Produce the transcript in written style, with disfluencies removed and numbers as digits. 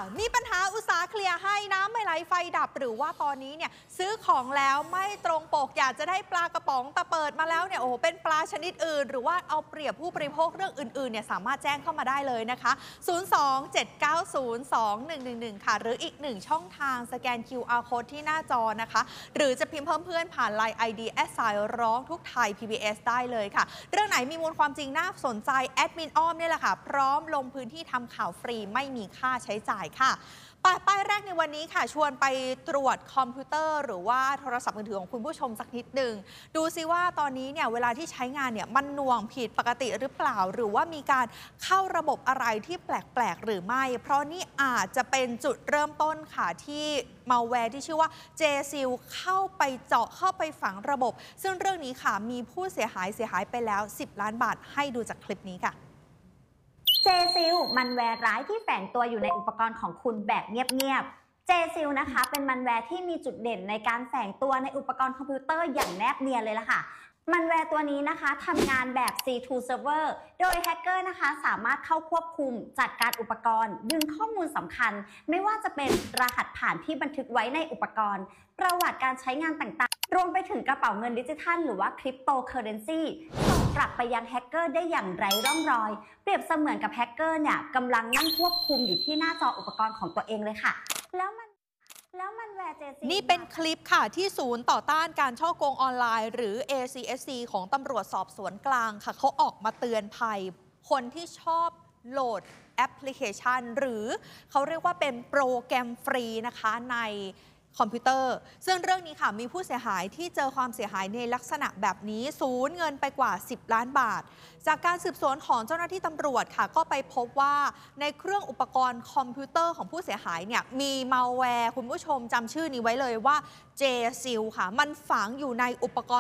มีปัญหาอุตสาห์เคลียร์ให้น้ำไม่ไหลไฟดับหรือว่าตอนนี้เนี่ยซื้อของแล้วไม่ตรงปกอยากจะได้ปลากระป๋องแต่เปิดมาแล้วเนี่ยโอ้โหเป็นปลาชนิดอื่นหรือว่าเอาเปรียบผู้บริโภคเรื่องอื่นๆเนี่ยสามารถแจ้งเข้ามาได้เลยนะคะ027902111ค่ะหรืออีก1ช่องทางสแกน QR Code ที่หน้าจอนะคะหรือจะพิมพ์เพิ่มเพื่อนผ่าน LINE ID แอดไซน์ร้องทุกไทย PBS ได้เลยค่ะเรื่องไหนมีมูลความจริงน่าสนใจแอดมินอ้อมนี่แหละค่ะพร้อมลงพื้นที่ทำข่าวฟรีไม่มีค่าใช้จ่ายค่ะป้ายแรกในวันนี้ค่ะชวนไปตรวจคอมพิวเตอร์หรือว่าโทรศัพท์มือถือของคุณผู้ชมสักนิดหนึ่งดูซิว่าตอนนี้เนี่ยเวลาที่ใช้งานเนี่ยมันหน่วงผิดปกติหรือเปล่าหรือว่ามีการเข้าระบบอะไรที่แปลกๆหรือไม่เพราะนี่อาจจะเป็นจุดเริ่มต้นค่ะที่มัลแวร์ที่ชื่อว่า JSeal เข้าไปเจาะเข้าไปฝังระบบซึ่งเรื่องนี้ค่ะมีผู้เสียหายไปแล้ว10 ล้านบาทให้ดูจากคลิปนี้ค่ะ JSeal มันแวร์ร้ายที่แฝงตัวอยู่ในอุปกรณ์ของคุณแบบเงียบๆ JSeal นะคะเป็นมันแวร์ที่มีจุดเด่นในการแฝงตัวในอุปกรณ์คอมพิวเตอร์อย่างแนบเนียนเลยล่ะค่ะมันแวร์ตัวนี้นะคะทำงานแบบ C2 Server โดยแฮกเกอร์นะคะสามารถเข้าควบคุมจัดการอุปกรณ์ดึงข้อมูลสำคัญไม่ว่าจะเป็นรหัสผ่านที่บันทึกไว้ในอุปกรณ์ประวัติการใช้งานต่างๆรวมไปถึงกระเป๋าเงินดิจิทัลหรือว่าคริปโตเคอเรนซีส่งกลับไปยังแฮกเกอร์ได้อย่างไร้ร่องรอยเปรียบเสมือนกับแฮกเกอร์เนี่ยกำลังนั่งควบคุมอยู่ที่หน้าจออุปกรณ์ของตัวเองเลยค่ะแล้วมันแวร์ JSeal นี่เป็นคลิปค่ะที่ศูนย์ต่อต้านการฉ้อโกงออนไลน์หรือ ACSC ของตำรวจสอบสวนกลางค่ะเขาออกมาเตือนภัยคนที่ชอบโหลดแอปพลิเคชันหรือเขาเรียกว่าเป็นโปรแกรมฟรีนะคะในคอมพิวเตอร์ซึ่งเรื่องนี้ค่ะมีผู้เสียหายที่เจอความเสียหายในลักษณะแบบนี้สูญเงินไปกว่า10 ล้านบาทจากการสืบสวนของเจ้าหน้าที่ตำรวจค่ะก็ไปพบว่าในเครื่องอุปกรณ์คอมพิวเตอร์ของผู้เสียหายเนี่ยมีมัลแวร์คุณผู้ชมจำชื่อนี้ไว้เลยว่า JSeal ค่ะมันฝังอยู่ในอุปกรณ์